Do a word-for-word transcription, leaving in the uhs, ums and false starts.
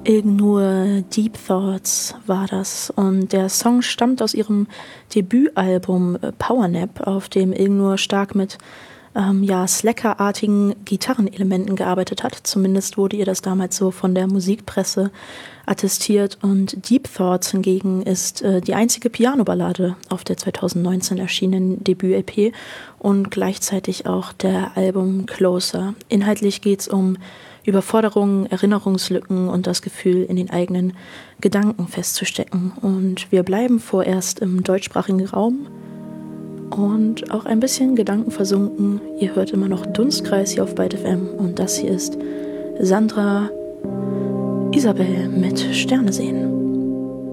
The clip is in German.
Ilgnur Deep Thoughts war das und der Song stammt aus ihrem Debütalbum Powernap, auf dem Ilgnur stark mit ähm, ja, Slacker-artigen Gitarrenelementen gearbeitet hat. Zumindest wurde ihr das damals so von der Musikpresse attestiert, und Deep Thoughts hingegen ist äh, die einzige Piano-Ballade auf der zweitausendneunzehn erschienenen Debüt-L P und gleichzeitig auch der Album Closer. Inhaltlich geht es um Überforderungen, Erinnerungslücken und das Gefühl, in den eigenen Gedanken festzustecken. Und wir bleiben vorerst im deutschsprachigen Raum und auch ein bisschen gedankenversunken. Ihr hört immer noch Dunstkreis hier auf Byte F M und das hier ist Sandra Isabel mit Sterne sehen.